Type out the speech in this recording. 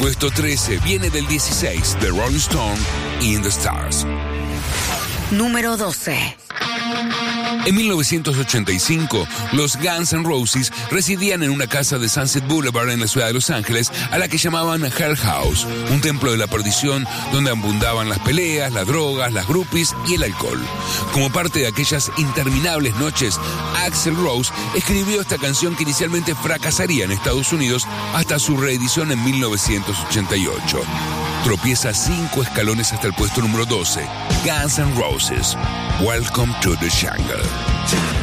puesto 13 viene del 16 de Rolling Stone, In the Stars. Número 12. En 1985, los Guns N' Roses residían en una casa de Sunset Boulevard en la ciudad de Los Ángeles, a la que llamaban Hell House, un templo de la perdición donde abundaban las peleas, las drogas, las groupies y el alcohol. Como parte de aquellas interminables noches, Axl Rose escribió esta canción que inicialmente fracasaría en Estados Unidos hasta su reedición en 1988. Tropieza 5 escalones hasta el puesto número 12. Guns N' Roses, Welcome to the Jungle.